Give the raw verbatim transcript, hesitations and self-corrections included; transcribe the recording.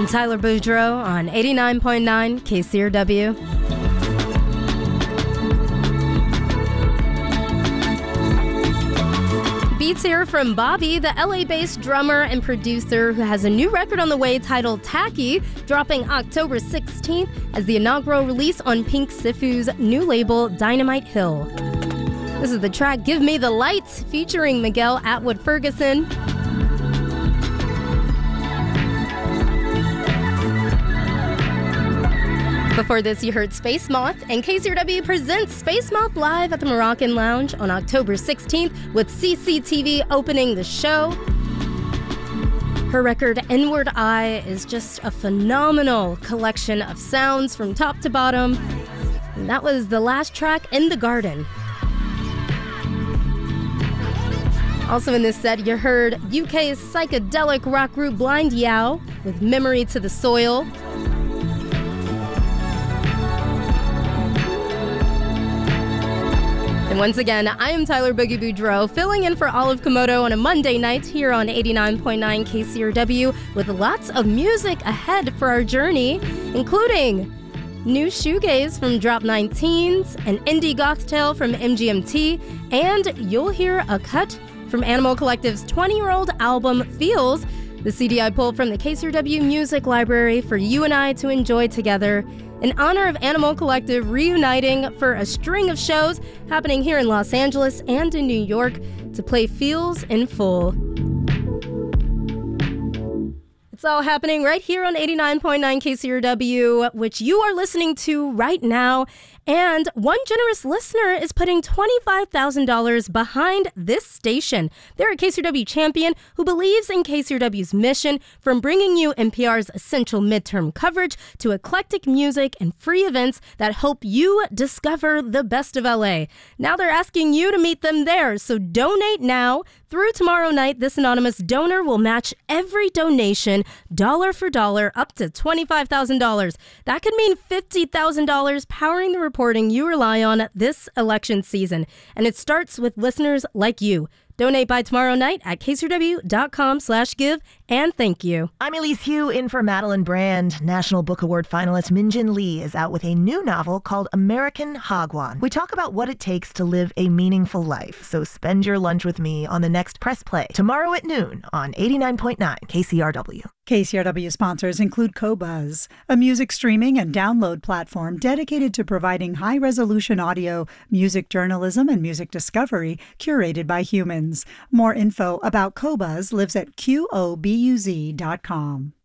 Tyler Boudreau on eighty-nine point nine K C R W. Beats here from Bobby, the L A-based drummer and producer who has a new record on the way titled Tacky, dropping October sixteenth as the inaugural release on Pink Sifu's new label, Dynamite Hill. This is the track Give Me the Lights, featuring Miguel Atwood Ferguson. Before this, you heard Space Moth, and K C R W presents Space Moth live at the Moroccan Lounge on October sixteenth with C C T V opening the show. Her record, Inward Eye, is just a phenomenal collection of sounds from top to bottom. And that was the last track, In the Garden. Also in this set, you heard U K's psychedelic rock group Blind Yow with Memory to the Soil. And once again, I am Tyler Boogie Boudreau, filling in for Olive Komodo on a Monday night here on eighty-nine point nine K C R W with lots of music ahead for our journey, including new shoegaze from Drop nineteens, an indie goth tale from M G M T, and you'll hear a cut from Animal Collective's twenty-year-old album, Feels, the C D I pulled from the K C R W Music Library for you and I to enjoy together, in honor of Animal Collective reuniting for a string of shows happening here in Los Angeles and in New York to play Feels in full. It's all happening right here on eighty-nine point nine K C R W, which you are listening to right now. And one generous listener is putting twenty-five thousand dollars behind this station. They're a K C R W champion who believes in K C R W's mission, from bringing you N P R's essential midterm coverage to eclectic music and free events that help you discover the best of L A. Now they're asking you to meet them there, so donate now. Through tomorrow night, this anonymous donor will match every donation, dollar for dollar, up to twenty-five thousand dollars. That could mean fifty thousand dollars powering the reporting you rely on this election season. And it starts with listeners like you. Donate by tomorrow night at kcrw.com slash give, and thank you. I'm Elise Hu, in for Madeline Brand. National Book Award finalist Min-Jin Lee is out with a new novel called American Hagwon. We talk about what it takes to live a meaningful life, so spend your lunch with me on the next Press Play, tomorrow at noon on eighty-nine point nine K C R W. K C R W sponsors include Qobuz, a music streaming and download platform dedicated to providing high-resolution audio, music journalism, and music discovery curated by humans. More info about Qobuz lives at Q O B U Z dot com.